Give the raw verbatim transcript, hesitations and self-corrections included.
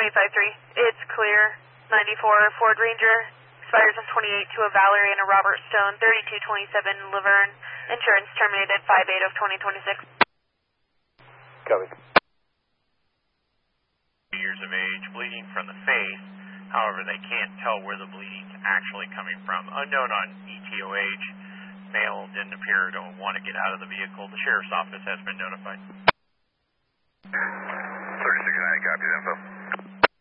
twenty-five three. It's clear. ninety-four Ford Ranger. Expires on twenty-eight to a Valerie and a Robert Stone. thirty-two twenty-seven Laverne. Insurance terminated five eight of twenty twenty-six. Copy. Years of age, bleeding from the face. However, they can't tell where the bleeding's actually coming from. Unknown on E T O H. Male didn't appear to want to get out of the vehicle. The sheriff's office has been notified. thirty-six ninety, copy the info.